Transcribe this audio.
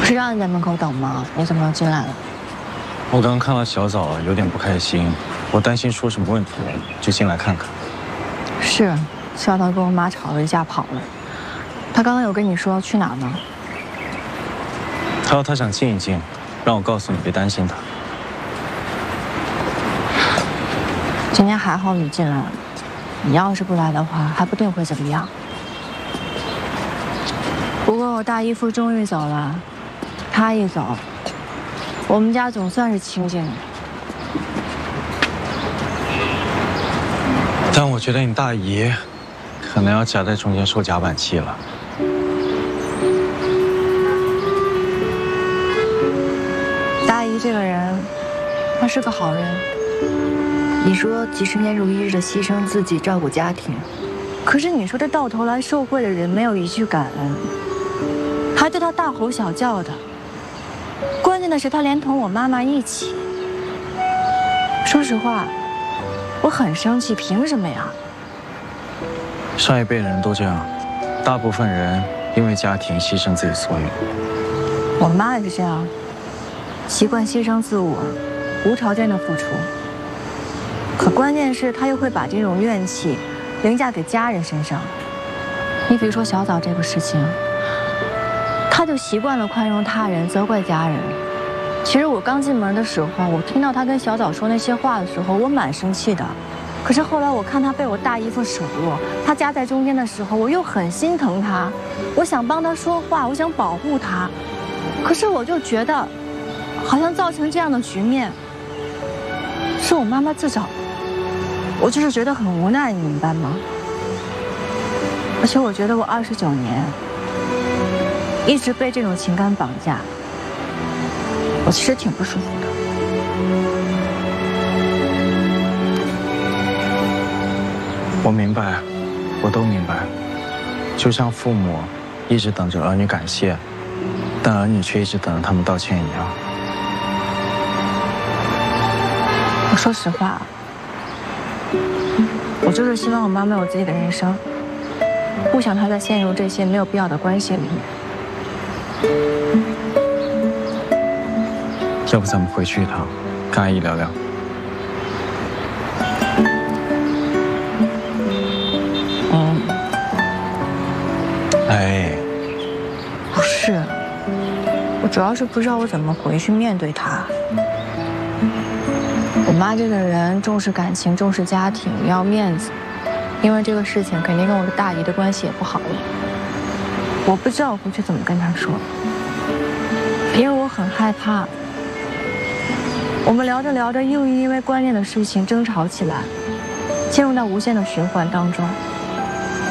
是让你在门口等吗？你怎么又进来了？ 我刚看到小枣有点不开心，我担心出什么问题，就进来看看。 是，小枣跟我妈吵了一架跑了。他刚刚有跟你说要去哪儿吗？ 他说他想静一静，让我告诉你别担心他。 今天还好你进来了，你要是不来的话，还不定会怎么样。不过我大姨夫终于走了，他一走，我们家总算是清静了。 但我觉得你大姨可能要夹在中间受夹板气了。 大姨这个人，她是个好人。你说几十年如一日的牺牲自己照顾家庭，可是你说这到头来受贿的人没有一句感恩，还对她大吼小叫的。关键的是他连同我妈妈一起。说实话，我很生气，凭什么呀？ 上一辈人都这样，大部分人因为家庭牺牲自己所有。 我妈也是这样，习惯牺牲自我，无条件的付出。可关键是她又会把这种怨气凌驾给家人身上。你比如说小枣这个事情，她就习惯了宽容他人，责怪家人。其实我刚进门的时候，我听到她跟小枣说那些话的时候，我蛮生气的。可是后来我看她被我大姨夫数落，她夹在中间的时候，我又很心疼她，我想帮她说话，我想保护她。可是我就觉得，好像造成这样的局面，是我妈妈自找的。我就是觉得很无奈，你明白吗？而且我觉得我29年一直被这种情感绑架，我其实挺不舒服的。 我明白，我都明白。就像父母一直等着儿女感谢，但儿女却一直等着他们道歉一样。 我说实话，我就是希望我妈妈有自己的人生，不想她再陷入这些没有必要的关系里面。 要不咱们回去一趟，跟阿姨聊聊。哎， 不是，我主要是不知道我怎么回去面对她。我妈这个人重视感情，重视家庭，要面子，因为这个事情肯定跟我的大姨的关系也不好了。我不知道我回去怎么跟她说，因为我很害怕，我们聊着聊着又因为观念的事情争吵起来，进入到无限的循环当中。